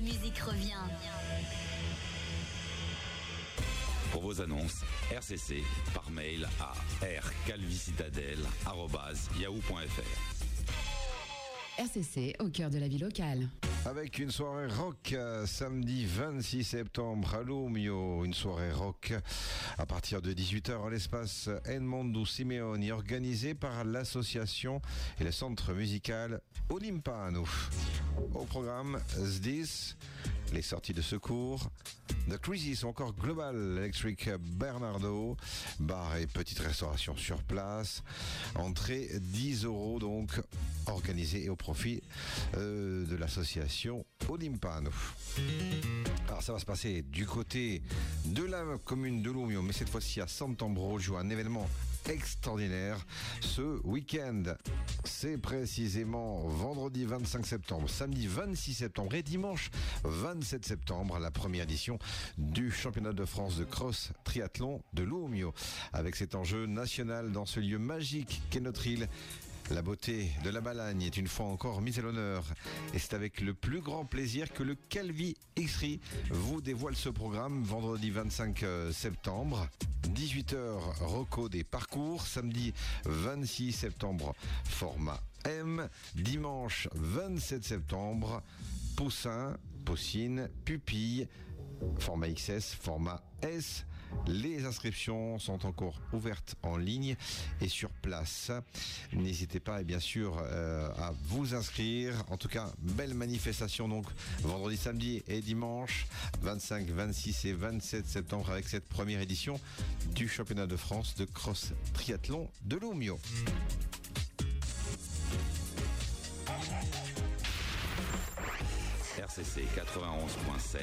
musique revient. Pour vos annonces, RCC par mail à rcalvicitadel@yahoo.fr. RCC au cœur de la vie locale. Avec une soirée rock samedi 26 septembre à Lumio, une soirée rock à partir de 18h à l'espace Edmondo Simeoni, organisée par l'association et le centre musical Olimpano. Au programme SDIS, les sorties de secours, The Crisis ou encore Global Electric Bernardo, bar et petite restauration sur place. Entrée 10 € donc, organisée et au profit de l'association Olimpano. Alors ça va se passer du côté de la commune de Lumio, mais cette fois-ci à Sant'Ambrogio, un événement extraordinaire ce week-end. C'est précisément vendredi 25 septembre, samedi 26 septembre et dimanche 27 septembre, la première édition du championnat de France de cross triathlon de Lumio. Avec cet enjeu national dans ce lieu magique qu'est notre île, la beauté de la Balagne est une fois encore mise à l'honneur. Et c'est avec le plus grand plaisir que le Calvi X-Ray vous dévoile ce programme vendredi 25 septembre. 18h, reco des parcours. Samedi 26 septembre, format M. Dimanche 27 septembre, poussin, poussine, pupille, format XS, format S. Les inscriptions sont encore ouvertes en ligne et sur place. N'hésitez pas et bien sûr à vous inscrire. En tout cas, belle manifestation donc vendredi, samedi et dimanche 25, 26 et 27 septembre avec cette première édition du championnat de France de cross triathlon de Lumio. RCC 91.5